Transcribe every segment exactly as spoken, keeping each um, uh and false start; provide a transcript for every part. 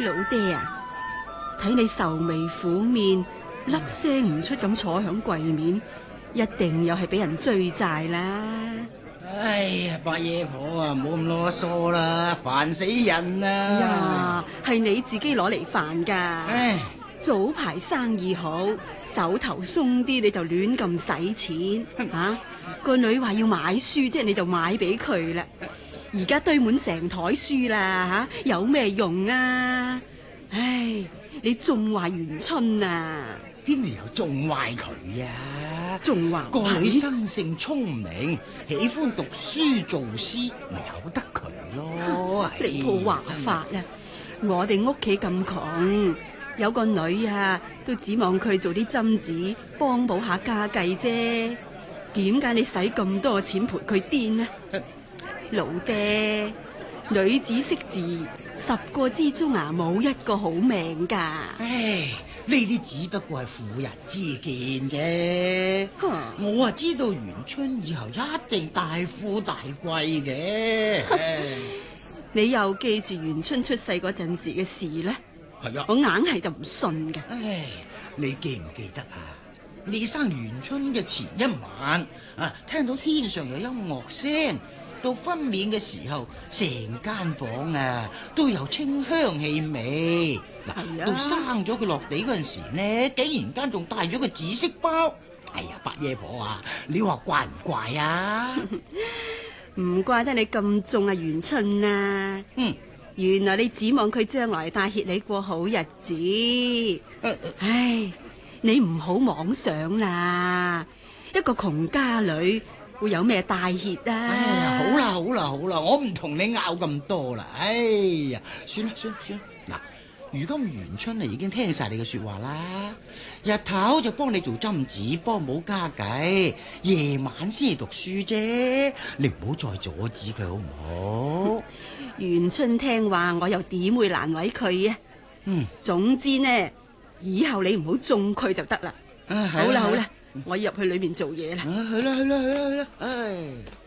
老爹啊，睇你愁眉苦面，粒聲唔出咁坐響櫃面，一定又係俾人追債啦。 哎呀，八爺婆啊，冇咁囉嗦啦，煩死人啦！ 哎呀，係你自己攞嚟煩噶。 唉， 早排生意好，手頭鬆啲你就亂咁使錢啊！個女話要買書啫，你就買俾佢啦。而家堆滿成台書啦吓，有咩用啊？唉，你縱壞元春啊！ 邊度有縱壞佢啊？ 縱壞個女生性聰明，喜歡讀書做詩，咪由得佢咯。 你套話法啊！我哋屋企咁窮，有個女啊，都指望佢做啲針子，幫補下家計啫。點解你使咁多錢陪佢癲啊？老爹，女子識字，十個之中啊，冇一個好命噶。 唉，呢啲只不過係婦人之見啫。我啊知道元春以後一定大富大貴嘅。 你又記住元春出世嗰陣時嘅事呢？ 係啊， 我硬係就唔信嘅。 唉，你記唔記得啊？你生元春嘅前一晚啊，聽到天上有音樂聲，到分娩嘅時候，成間房啊都有清香氣味。嗱， 啊、 到生咗佢落地嗰陣時呢，竟然間仲帶咗個紫色包。哎呀，八爺婆啊，你話怪唔怪啊？ 唔怪得你咁重啊元春啊！ 嗯， 原來你指望佢將來帶挈你過好日子。 呃、 唉，你唔好妄想啦，一個窮家女會有咩帶挈啊？ 哎呀，好啦好啦好啦，我唔同你拗咁多啦。哎呀，算啦算啦算啦。嗱，如今元春啊已經聽晒你嘅說話啦，日頭就幫你做針子，幫補家計，夜晚先至讀書啫。你唔好再阻止佢好唔好？ 元春聽話，我又點會難為佢啊？ 嗯， 總之呢，以後你唔好縱佢就得啦。 啊、 好啦好啦， 嗯、 我入去裏面做嘢啦。 啊，去啦去啦去啦去啦，唉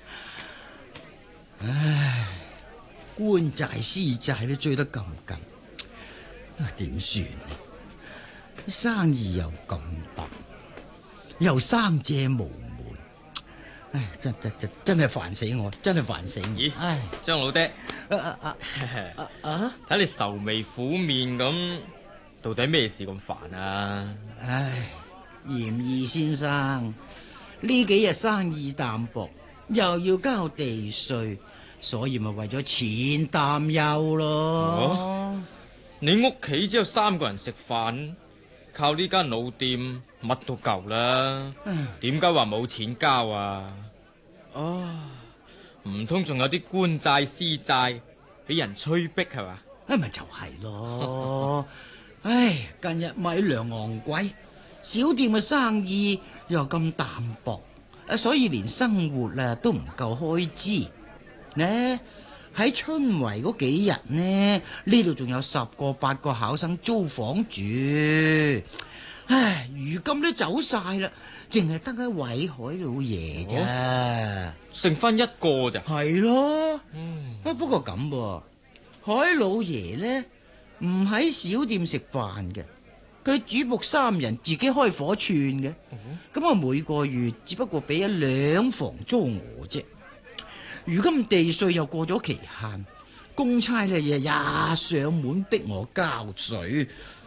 唉，官債私債都追得咁緊，點算？生意又咁大，又生借無門，唉，真真真真係煩死我，真係煩死我。 咦， 唉， 張老爹， 啊啊啊啊啊！ 睇你愁眉苦面咁，到底咩事咁煩啊？ 唉，嚴義先生，呢幾日生意淡薄，又要交地稅，所以咪為咗錢擔憂咯。 哦，你屋企只有三個人食飯，靠呢間老店乜都夠啦，點解話冇錢交啊？哦，唔通仲有啲官債私債俾人催逼係嘛？ 啊，咪就係咯。唉，近日米糧昂貴，小店嘅生意又咁淡薄，所以連生活啊都唔夠開支。呢喺春圍嗰幾日呢，呢度仲有十個八個考生租房住。唉，如今都走晒啦，淨係得喺偉海老爺咋，哦， 剩翻一個咋？ 係咯。 嗯， 啊，不過咁噃，海老爺呢唔喺小店食飯嘅，佢主僕三人自己開火串嘅。咁啊，每個月只不過俾一兩房租我啫。如今地稅又過咗期限，公差咧日日上門逼我交稅。